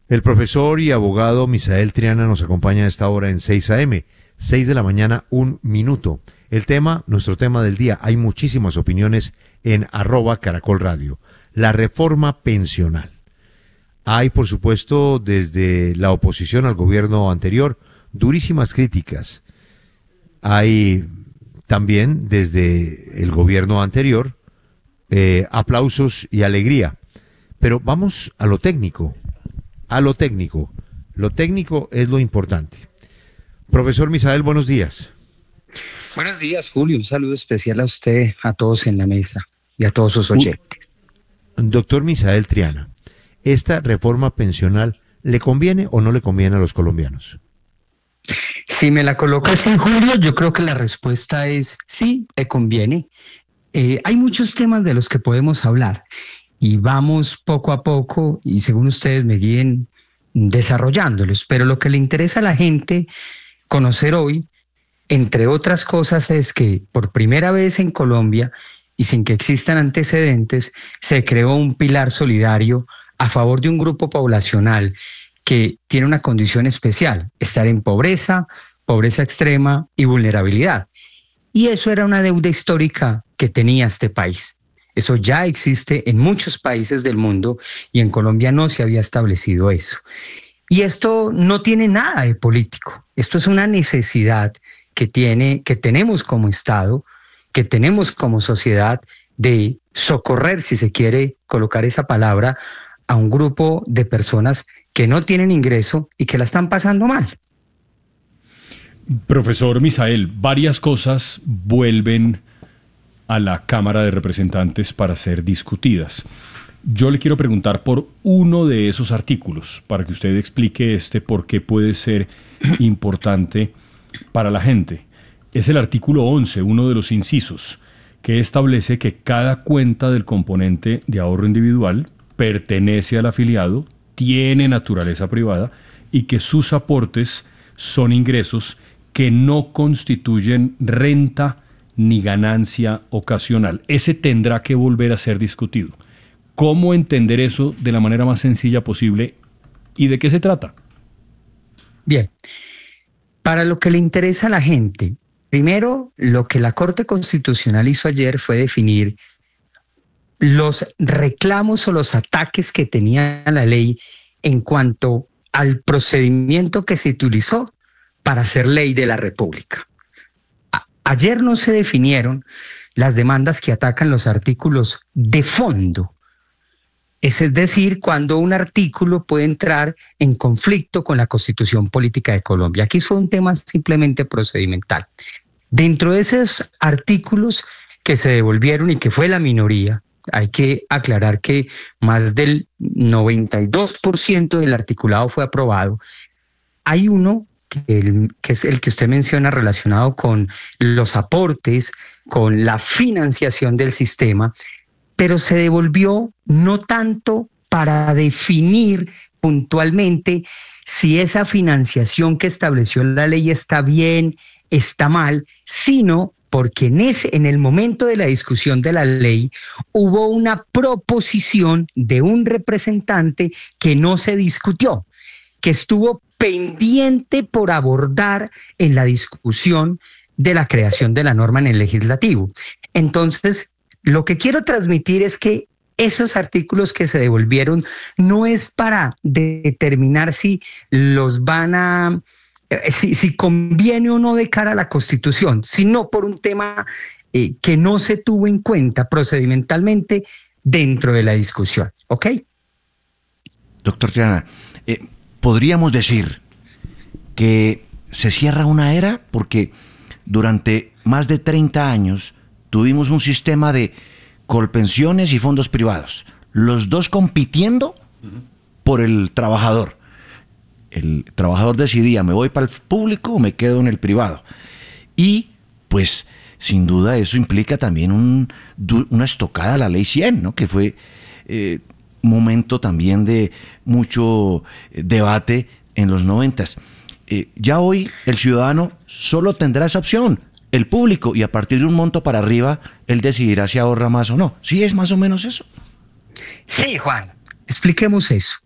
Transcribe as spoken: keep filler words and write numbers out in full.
El profesor y abogado Misael Triana nos acompaña a esta hora en seis a eme, seis de la mañana, un minuto. El tema, nuestro tema del día, hay muchísimas opiniones en arroba Caracol Radio. La reforma pensional. Hay, por supuesto, desde la oposición al gobierno anterior, durísimas críticas. Hay también, desde el gobierno anterior, eh, aplausos y alegría. Pero vamos a lo técnico. A lo técnico. Lo técnico es lo importante. Profesor Misael, buenos días. Buenos días, Julio. Un saludo especial a usted, a todos en la mesa y a todos sus oyentes. Uh, doctor Misael Triana, ¿esta reforma pensional le conviene o no le conviene a los colombianos? Si me la colocas en Julio, yo creo que la respuesta es sí, le conviene. Eh, hay muchos temas de los que podemos hablar. Y vamos poco a poco, y según ustedes me guíen, desarrollándolos. Pero lo que le interesa a la gente conocer hoy, entre otras cosas, es que por primera vez en Colombia, y sin que existan antecedentes, se creó un pilar solidario a favor de un grupo poblacional que tiene una condición especial: estar en pobreza, pobreza extrema y vulnerabilidad. Y eso era una deuda histórica que tenía este país. Eso ya existe en muchos países del mundo y en Colombia no se había establecido eso. Y esto no tiene nada de político. Esto es una necesidad que tiene, que tenemos como Estado, que tenemos como sociedad, de socorrer, si se quiere colocar esa palabra, a un grupo de personas que no tienen ingreso y que la están pasando mal. Profesor Misael, varias cosas vuelven a la Cámara de Representantes para ser discutidas. Yo le quiero preguntar por uno de esos artículos, para que usted explique este por qué puede ser importante para la gente. Es el artículo once, uno de los incisos, que establece que cada cuenta del componente de ahorro individual pertenece al afiliado, tiene naturaleza privada y que sus aportes son ingresos que no constituyen renta ni ganancia ocasional. Ese tendrá que volver a ser discutido. ¿Cómo entender eso de la manera más sencilla posible y de qué se trata? Bien, para lo que le interesa a la gente, primero, lo que la Corte Constitucional hizo ayer fue definir los reclamos o los ataques que tenía la ley en cuanto al procedimiento que se utilizó para hacer ley de la República. Ayer no se definieron las demandas que atacan los artículos de fondo. Es decir, cuando un artículo puede entrar en conflicto con la Constitución Política de Colombia. Aquí fue un tema simplemente procedimental. Dentro de esos artículos que se devolvieron y que fue la minoría, hay que aclarar que más del noventa y dos por ciento del articulado fue aprobado. Hay uno Que, el, que es el que usted menciona relacionado con los aportes, con la financiación del sistema, pero se devolvió no tanto para definir puntualmente si esa financiación que estableció la ley está bien, está mal, sino porque en, ese, en el momento de la discusión de la ley hubo una proposición de un representante que no se discutió, que estuvo pendiente por abordar en la discusión de la creación de la norma en el legislativo. Entonces, lo que quiero transmitir es que esos artículos que se devolvieron no es para determinar si los van a, si, si conviene o no de cara a la Constitución, sino por un tema eh, que no se tuvo en cuenta procedimentalmente dentro de la discusión. ¿Ok? Doctor Triana, eh, podríamos decir que se cierra una era porque durante más de treinta años tuvimos un sistema de colpensiones y fondos privados, los dos compitiendo uh-huh. por el trabajador. El trabajador decidía, ¿me voy para el público o me quedo en el privado? Y pues sin duda eso implica también un, una estocada a la ley cien, ¿no? Que fue eh, momento también de mucho debate en los noventas. Eh, ya hoy el ciudadano solo tendrá esa opción, el público, y a partir de un monto para arriba, él decidirá si ahorra más o no. ¿Sí es más o menos eso? Sí, Juan, expliquemos eso.